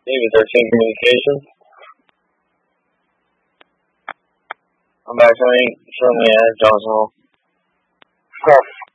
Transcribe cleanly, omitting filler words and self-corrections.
David 13 Communications. I'm back from me at Johnson Hall.